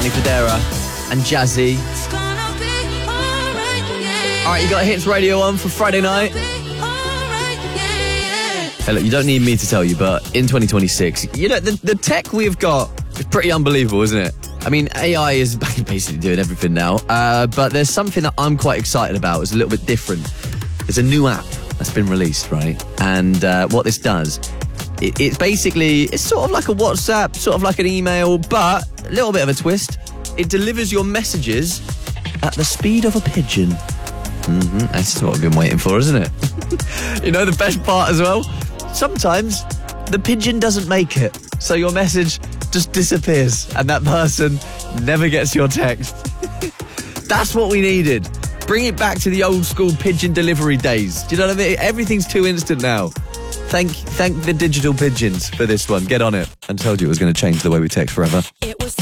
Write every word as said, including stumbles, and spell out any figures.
Danny Federa and Jazzy. Alright, you got Hits Radio on for Friday night. Hey, look, you don't need me to tell you, but in twenty twenty-six, you know, the, the tech we've got is pretty unbelievable, isn't it? I mean, A I is basically doing everything now, uh, but there's something that I'm quite excited about. It's a little bit different. There's a new app that's been released, right? And uh, what this does, it, it's basically, it's sort of like a WhatsApp, sort of like an email, but a little bit of a twist. It delivers your messages at the speed of a pigeon. Mm-hmm. That's what we've been waiting for, isn't it? You know the best part as well? Sometimes the pigeon doesn't make it, so your message just disappears and that person never gets your text. That's what we needed. Bring it back to the old school pigeon delivery days. Do you know what I mean? Everything's too instant now. Thank thank the digital pigeons for this one. Get on it. I told you it was going to change the way we text forever. It was